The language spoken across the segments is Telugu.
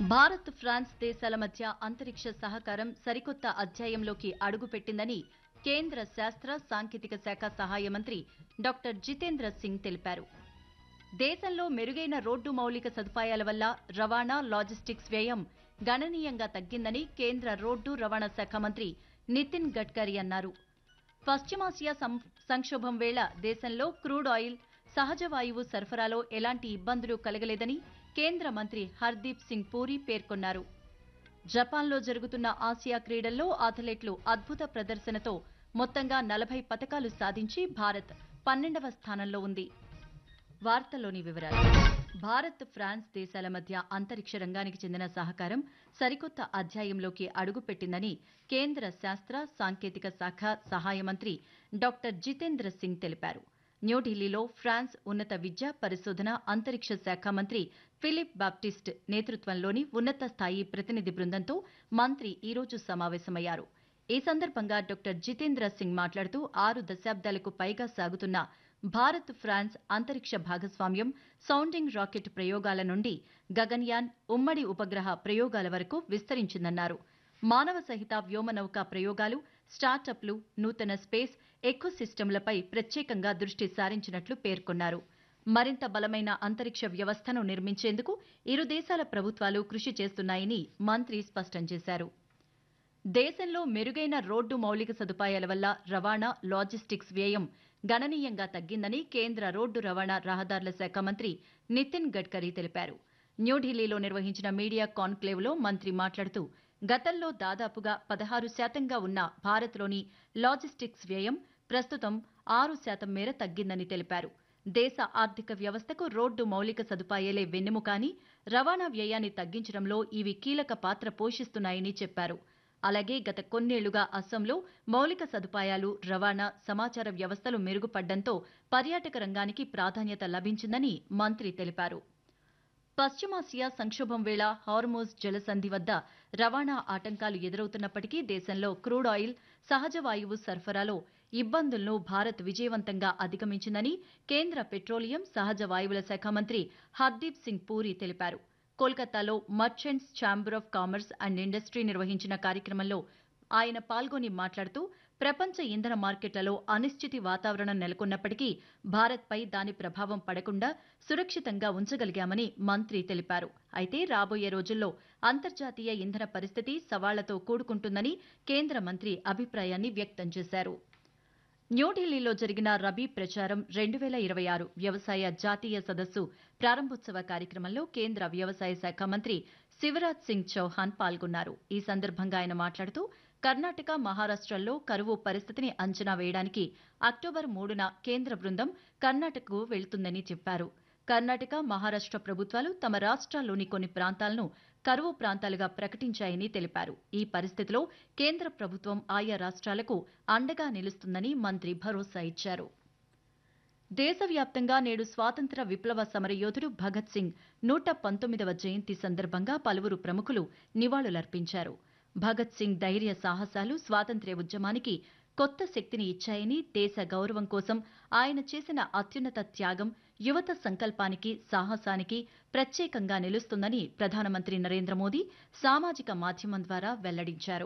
భారత్ ఫ్రాన్స్ దేశాల మధ్య అంతరిక్ష సహకారం సరికొత్త అధ్యాయంలోకి అడుగుపెట్టిందని కేంద్ర శాస్త్ర సాంకేతిక శాఖ సహాయ మంత్రి డాక్టర్ జితేంద్ర సింగ్ తెలిపారు. దేశంలో మెరుగైన రోడ్డు మౌలిక సదుపాయాల వల్ల రవాణా లాజిస్టిక్స్ వ్యయం గణనీయంగా తగ్గిందని కేంద్ర రోడ్డు రవాణా శాఖ మంత్రి నితిన్ గడ్కరీ అన్నారు. పశ్చిమాసియా సంక్షోభం వేళ దేశంలో క్రూడ్ ఆయిల్, సహజ వాయువు సరఫరాలో ఎలాంటి ఇబ్బందులు కలగలేదని కేంద్ర మంత్రి హర్దీప్ సింగ్ పూరి పేర్కొన్నారు. జపాన్లో జరుగుతున్న ఆసియా క్రీడల్లో అథ్లెట్లు అద్భుత ప్రదర్శనతో మొత్తంగా 40 పతకాలు సాధించి భారత్ 12వ స్థానంలో ఉంది. వార్తల్లోని వివరాలు. భారత్ ఫ్రాన్స్ దేశాల మధ్య అంతరిక్ష రంగానికి చెందిన సహకారం సరికొత్త అధ్యాయంలోకి అడుగుపెట్టిందని కేంద్ర శాస్త్ర సాంకేతిక శాఖ సహాయ మంత్రి డాక్టర్ జితేంద్ర సింగ్ తెలిపారు. న్యూఢిల్లీలో ఫ్రాన్స్ ఉన్నత విద్య, పరిశోధన, అంతరిక్ష శాఖ మంత్రి ఫిలిప్ బాప్టిస్ట్ నేతృత్వంలోని ఉన్నత స్థాయి ప్రతినిధి బృందంతో మంత్రి ఈరోజు సమావేశమయ్యారు. ఈ సందర్భంగా డాక్టర్ జితేంద్ర సింగ్ మాట్లాడుతూ 6 దశాబ్దాలకు పైగా సాగుతున్న భారత్ ఫ్రాన్స్ అంతరిక్ష భాగస్వామ్యం సౌండింగ్ రాకెట్ ప్రయోగాల నుండి గగన్యాన్, ఉమ్మడి ఉపగ్రహ ప్రయోగాల వరకు విస్తరించిందన్నారు. మానవ సహిత వ్యోమనౌక ప్రయోగాలు, స్టార్టప్లు, నూతన స్పేస్ ఎకోసిస్టమ్లపై ప్రత్యేకంగా దృష్టి సారించినట్లు పేర్కొన్నారు. మరింత బలమైన అంతరిక్ష వ్యవస్థను నిర్మించేందుకు ఇరు దేశాల ప్రభుత్వాలు కృషి చేస్తున్నాయని మంత్రి స్పష్టం చేశారు. దేశంలో మెరుగైన రోడ్డు మౌలిక సదుపాయాల వల్ల రవాణా, లాజిస్టిక్స్ వ్యయం గణనీయంగా తగ్గిందని కేంద్ర రోడ్డు రవాణా రహదారుల శాఖ మంత్రి నితిన్ గడ్కరీ తెలిపారు. న్యూఢిల్లీలో నిర్వహించిన మీడియా కాన్క్లేవ్లో మంత్రి మాట్లాడుతూ గతంలో దాదాపుగా 16% ఉన్న భారత్లోని లాజిస్టిక్స్ వ్యయం ప్రస్తుతం 6% మేర తగ్గిందని తెలిపారు. దేశ ఆర్థిక వ్యవస్థకు రోడ్డు మౌలిక సదుపాయాలే వెన్నెముకని, రవాణా వ్యయాన్ని తగ్గించడంలో ఇవి కీలక పాత్ర పోషిస్తున్నాయని చెప్పారు. అలాగే గత కొన్నేళ్లుగా అస్సాంలో మౌలిక సదుపాయాలు, రవాణా, సమాచార వ్యవస్థలు మెరుగుపడ్డంతో పర్యాటక రంగానికి ప్రాధాన్యత లభించిందని మంత్రి తెలిపారు. పశ్చిమాసియా సంక్షోభం వేళ హార్మోజ్ జలసంధి వద్ద రవాణా ఆటంకాలు ఎదురవుతున్నప్పటికీ దేశంలో క్రూడ్ ఆయిల్, సహజ వాయువు సరఫరాలో ఇబ్బందులను భారత్ విజయవంతంగా అధిగమించిందని కేంద్ర పెట్రోలియం, సహజ వాయువుల శాఖ మంత్రి హర్దీప్ సింగ్ పూరి తెలిపారు. కోల్కతాలో merchants chamber of commerce and industry నిర్వహించిన కార్యక్రమంలో ఆయన పాల్గొని మాట్లాడుతూ ప్రపంచ ఇంధన మార్కెట్లలో అనిశ్చితి వాతావరణం నెలకొన్నప్పటికీ భారత్పై దాని ప్రభావం పడకుండా సురక్షితంగా ఉంచగలిగామని మంత్రి తెలిపారు. అయితే రాబోయే రోజుల్లో అంతర్జాతీయ ఇంధన పరిస్థితి సవాళ్లతో కూడుకుంటుందని కేంద్ర మంత్రి అభిప్రాయాన్ని వ్యక్తం చేశారు. న్యూఢిల్లీలో జరిగిన రబీ ప్రచారం 2026 వ్యవసాయ జాతీయ సదస్సు ప్రారంభోత్సవ కార్యక్రమంలో కేంద్ర వ్యవసాయ శాఖ మంత్రి శివరాజ్ సింగ్ చౌహాన్ పాల్గొన్నారు. ఈ సందర్భంగా ఆయన మాట్లాడుతూ కర్ణాటక, మహారాష్ట్రల్లో కరువు పరిస్థితిని అంచనా వేయడానికి అక్టోబర్ 3న కేంద్ర బృందం కర్ణాటకకు వెళ్తుందని చెప్పారు. కర్ణాటక, మహారాష్ట్ర ప్రభుత్వాలు తమ రాష్ట్రాల్లోని కొన్ని ప్రాంతాలను కరువు ప్రాంతాలుగా ప్రకటించాయని తెలిపారు. ఈ పరిస్థితిలో కేంద్ర ప్రభుత్వం ఆయా రాష్ట్రాలకు అండగా నిలుస్తుందని మంత్రి భరోసా ఇచ్చారు. దేశవ్యాప్తంగా నేడు స్వాతంత్ర్య విప్లవ సమరయోధుడు భగత్ సింగ్ 119వ జయంతి సందర్భంగా పలువురు ప్రముఖులు నివాళులర్పించారు. భగత్ సింగ్ ధైర్య సాహసాలు స్వాతంత్ర్య ఉద్యమానికి కొత్త శక్తిని ఇచ్చాయని, దేశ గౌరవం కోసం ఆయన చేసిన అత్యున్నత త్యాగం యువత సంకల్పానికి, సాహసానికి ప్రత్యేకంగా నిలుస్తుందని ప్రధానమంత్రి నరేంద్ర మోదీ సామాజిక మాధ్యమం ద్వారా వెల్లడించారు.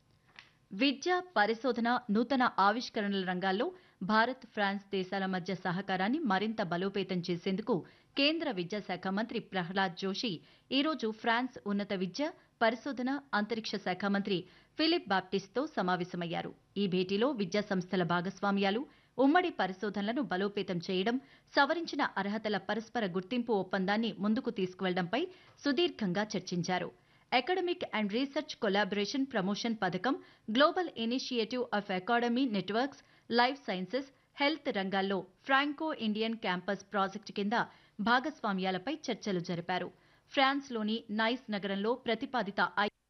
విద్య, పరిశోధన, నూతన ఆవిష్కరణల రంగాల్లో భారత్ ఫ్రాన్స్ దేశాల మధ్య సహకారాన్ని మరింత బలోపేతం చేసేందుకు కేంద్ర విద్యాశాఖ మంత్రి ప్రహ్లాద్ జోషి ఈరోజు ఫ్రాన్స్ ఉన్నత విద్య, పరిశోధన, అంతరిక్ష శాఖ మంత్రి ఫిలిప్ బాప్టిస్ట్తో సమావేశమయ్యారు. ఈ భేటీలో విద్యా సంస్థల భాగస్వామ్యాలు, ఉమ్మడి పరిశోధనలను బలోపేతం చేయడం, సవరించిన అర్హతల పరస్పర గుర్తింపు ఒప్పందాన్ని ముందుకు తీసుకువెళ్లడంపై సుదీర్ఘంగా చర్చించారు. Academic and research collaboration promotion పథకం, global initiative of academy networks, life sciences, health రంగాల్లో ఫ్రాంకో ఇండియన్ క్యాంపస్ ప్రాజెక్టు కింద భాగస్వామ్యాలపై చర్చలు జరిపారు. ఫ్రాన్స్లోని నైస్ నగరంలో ప్రతిపాదిత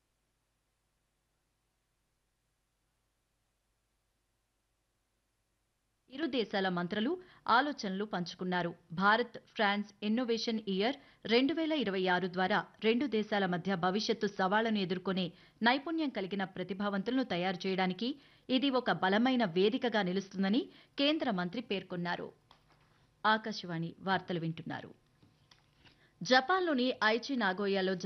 ఇరు దేశాల మంత్రులు ఆలోచనలు పంచుకున్నారు. భారత్ ఫ్రాన్స్ ఇన్నోవేషన్ ఇయర్ 2026 ద్వారా రెండు దేశాల మధ్య భవిష్యత్తు సవాళ్లను ఎదుర్కొనే నైపుణ్యం కలిగిన ప్రతిభావంతులను తయారు చేయడానికి ఇది ఒక బలమైన వేదికగా నిలుస్తుందని కేంద్ర మంత్రి పేర్కొన్నారు. ఆకాశవాణి వార్తలు వింటున్నారు. జపాన్లోని ఐచి నాగోయాలో